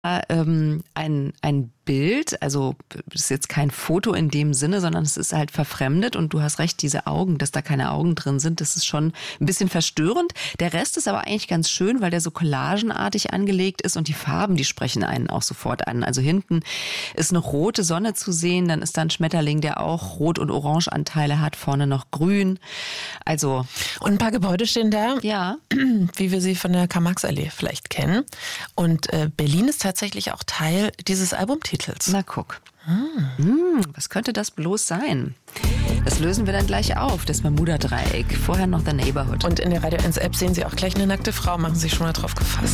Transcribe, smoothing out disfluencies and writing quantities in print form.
ein Bild, also das ist jetzt kein Foto in dem Sinne, sondern es ist halt verfremdet und du hast recht, diese Augen, dass da keine Augen drin sind, das ist schon ein bisschen verstörend. Der Rest ist aber eigentlich ganz schön, weil der so collagenartig angelegt ist und die Farben, die sprechen einen auch sofort an. Also hinten ist eine rote Sonne zu sehen, dann ist da ein Schmetterling, der auch Rot- und Orangeanteile hat, vorne noch grün. Also und ein paar Gebäude stehen da, ja, wie wir sie von der Karl-Marx-Allee vielleicht kennen. Und Berlin ist tatsächlich auch Teil dieses Albumtitels. Na guck. Was könnte das bloß sein? Das lösen wir dann gleich auf, das Bermuda-Dreieck. Vorher noch The Neighborhood. Und in der Radio 1 App sehen Sie auch gleich eine nackte Frau. Machen Sie sich schon mal drauf gefasst.